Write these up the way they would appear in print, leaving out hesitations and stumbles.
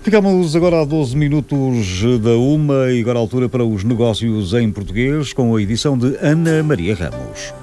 Ficamos agora a 12 minutos da uma e agora a altura para os negócios em português com a edição de Ana Maria Ramos.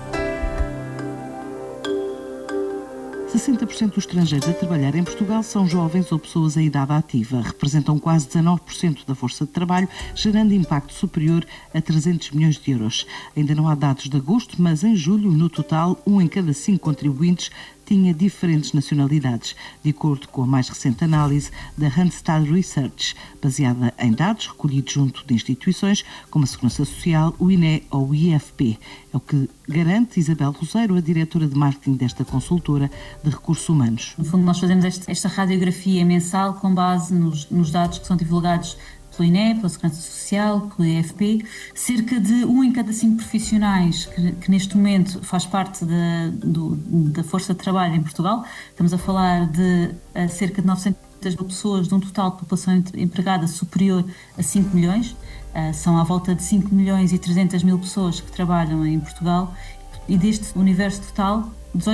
60% dos estrangeiros a trabalhar em Portugal são jovens ou pessoas em idade ativa. Representam quase 19% da força de trabalho, gerando impacto superior a 300 milhões de euros. Ainda não há dados de agosto, mas em julho, no total, 1 em cada 5 contribuintes tinha diferentes nacionalidades, de acordo com a mais recente análise da Randstad Research, baseada em dados recolhidos junto de instituições como a Segurança Social, o INE ou o IFP. É o que garante Isabel Roseiro, a diretora de marketing desta consultora de recursos humanos. No fundo, nós fazemos esta radiografia mensal com base nos dados que são divulgados pelo INE, pela Segurança Social, pelo IFP. Cerca de 1 em cada 5 profissionais que neste momento faz parte da força de trabalho em Portugal, estamos a falar de cerca de 900 mil pessoas, de um total de população empregada superior a 5 milhões, são à volta de 5 milhões e 300 mil pessoas que trabalham em Portugal, e deste universo total,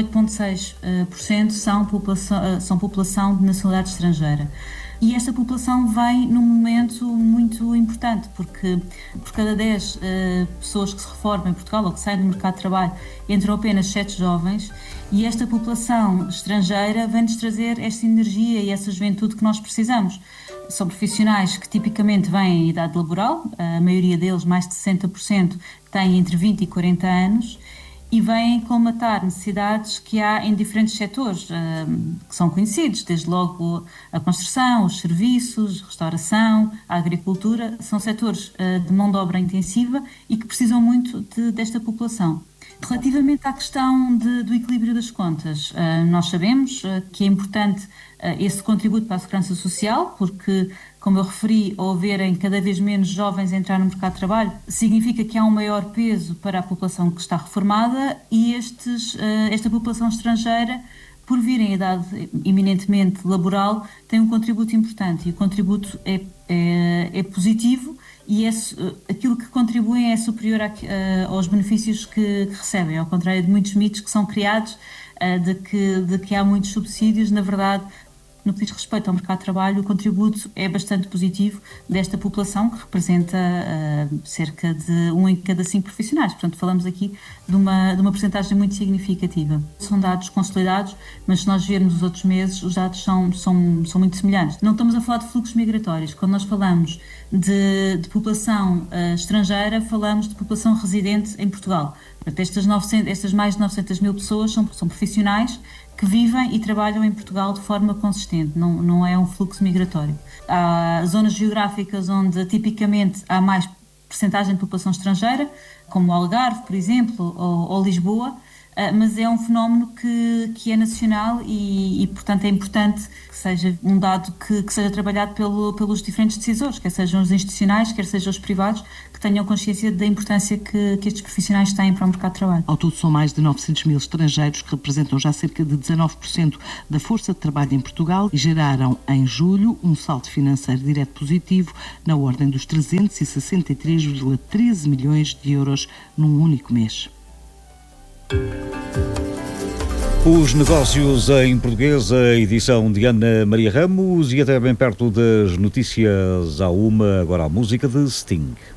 18,6% são população de nacionalidade estrangeira. E esta população vem num momento muito importante, porque por cada 10 pessoas que se reformam em Portugal ou que saem do mercado de trabalho, entram apenas 7 jovens, e esta população estrangeira vem-nos trazer esta energia e essa juventude que nós precisamos. São profissionais que tipicamente vêm em idade laboral, a maioria deles, mais de 60%, têm entre 20 e 40 anos, e vêm colmatar necessidades que há em diferentes setores que são conhecidos, desde logo a construção, os serviços, a restauração, a agricultura. São setores de mão de obra intensiva e que precisam muito desta população. Relativamente à questão do equilíbrio das contas, nós sabemos que é importante esse contributo para a segurança social, porque, como eu referi, ao haverem cada vez menos jovens a entrar no mercado de trabalho, significa que há um maior peso para a população que está reformada, e esta população estrangeira, por vir em idade eminentemente laboral, tem um contributo importante, e o contributo é positivo, e aquilo que contribuem é superior aos benefícios que recebem, ao contrário de muitos mitos que são criados de que há muitos subsídios. Na verdade, no que diz respeito ao mercado de trabalho, o contributo é bastante positivo desta população, que representa cerca de 1 em cada 5 profissionais. Portanto, falamos aqui de uma percentagem muito significativa. São dados consolidados, mas se nós vermos os outros meses, os dados são muito semelhantes. Não estamos a falar de fluxos migratórios. Quando nós falamos de população estrangeira, falamos de população residente em Portugal. Portanto, estas mais de 900 mil pessoas são profissionais que vivem e trabalham em Portugal de forma consistente, não é um fluxo migratório. Há zonas geográficas onde tipicamente há mais percentagem de população estrangeira, como o Algarve, por exemplo, ou Lisboa, mas é um fenómeno que é nacional e, portanto, é importante que seja um dado que seja trabalhado pelos diferentes decisores, quer sejam os institucionais, quer sejam os privados, que tenham consciência da importância que estes profissionais têm para o mercado de trabalho. Ao todo, são mais de 900 mil estrangeiros que representam já cerca de 19% da força de trabalho em Portugal e geraram, em julho, um saldo financeiro direto positivo na ordem dos 363,13 milhões de euros num único mês. Os negócios em português, a edição de Ana Maria Ramos, e até bem perto das notícias à uma, agora a música de Sting.